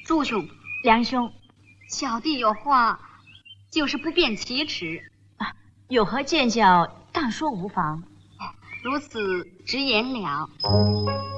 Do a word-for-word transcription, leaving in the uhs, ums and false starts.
朱兄， 梁兄， 小弟有话，就是不便启齿。 啊，有何见教，当说无妨。 如此直言了。